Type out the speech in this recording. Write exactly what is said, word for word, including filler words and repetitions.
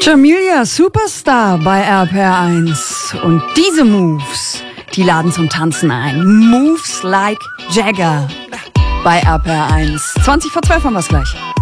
Jamelia Superstar bei R P R eins. Und diese Moves, die laden zum Tanzen ein. Moves like Jagger bei R P R eins. zwanzig vor zwölf haben wir's gleich.